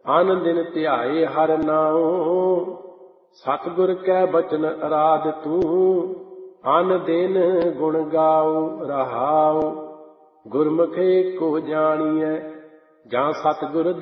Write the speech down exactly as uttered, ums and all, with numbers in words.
ਅਨ ਦਿਨ ਧਿਆਏ ਹਰਿ ਨਾਉ, ਸਤਿਗੁਰ ਕੈ ਬਚਨ ਅਰਾਧ ਤੂੰ। ਅਨ ਦਿਨ ਗੁਣ ਗਾਉ ਰਹਾਉ, ਗੁਰਮੁਖ ਏਕੋ ਜਾਣੀਐ। ਜਾਂ ਸਤਿਗੁਰ